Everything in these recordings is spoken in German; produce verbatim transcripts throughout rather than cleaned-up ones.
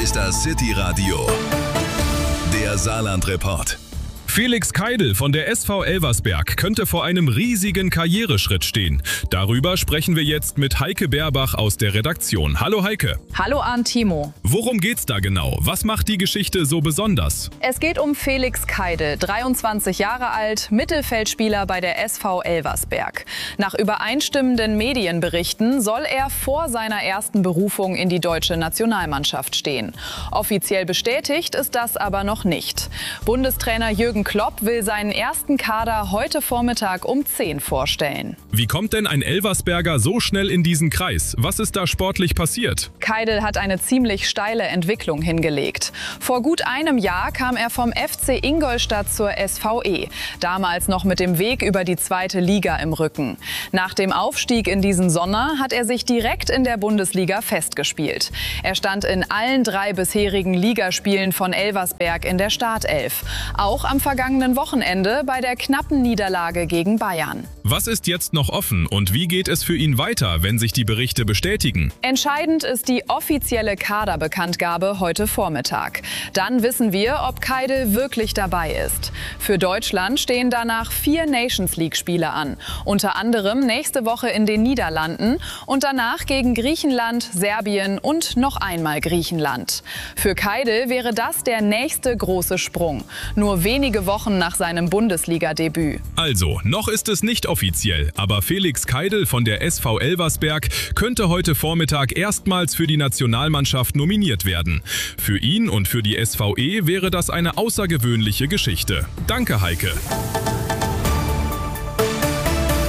ist das City Radio, der Saarland-Report. Felix Keidel von der S V Elversberg könnte vor einem riesigen Karriereschritt stehen. Darüber sprechen wir jetzt mit Heike Berbach aus der Redaktion. Hallo Heike. Hallo Arndt Timo. Worum geht's da genau? Was macht die Geschichte so besonders? Es geht um Felix Keidel, dreiundzwanzig Jahre alt, Mittelfeldspieler bei der S V Elversberg. Nach übereinstimmenden Medienberichten soll er vor seiner ersten Berufung in die deutsche Nationalmannschaft stehen. Offiziell bestätigt ist das aber noch nicht. Bundestrainer Jürgen Klopp will seinen ersten Kader heute Vormittag um zehn vorstellen. Wie kommt denn ein Elversberger so schnell in diesen Kreis? Was ist da sportlich passiert? Keidel hat eine ziemlich steile Entwicklung hingelegt. Vor gut einem Jahr kam er vom F C Ingolstadt zur S V E, damals noch mit dem Weg über die zweite Liga im Rücken. Nach dem Aufstieg in diesen Sommer hat er sich direkt in der Bundesliga festgespielt. Er stand in allen drei bisherigen Ligaspielen von Elversberg in der Startelf. Auch am vergangenen Wochenende bei der knappen Niederlage gegen Bayern. Was ist jetzt noch offen und wie geht es für ihn weiter, wenn sich die Berichte bestätigen? Entscheidend ist die offizielle Kaderbekanntgabe heute Vormittag. Dann wissen wir, ob Keidel wirklich dabei ist. Für Deutschland stehen danach vier Nations-League-Spiele an. Unter anderem nächste Woche in den Niederlanden und danach gegen Griechenland, Serbien und noch einmal Griechenland. Für Keidel wäre das der nächste große Sprung. Nur wenige Wochen nach seinem Bundesliga-Debüt. Also, noch ist es nicht offiziell, aber Felix Keidel von der S V Elversberg könnte heute Vormittag erstmals für die Nationalmannschaft nominiert werden. Für ihn und für die S V E wäre das eine außergewöhnliche Geschichte. Danke, Heike.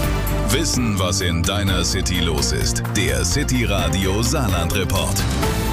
Wissen, was in deiner City los ist. Der City Radio Saarland-Report.